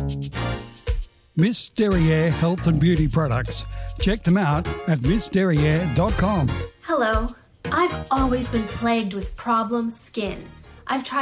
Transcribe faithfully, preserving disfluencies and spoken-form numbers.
Miss Derriere Health and Beauty Products. Check them out at miss derriere dot com. Hello. I've always been plagued with problem skin. I've tried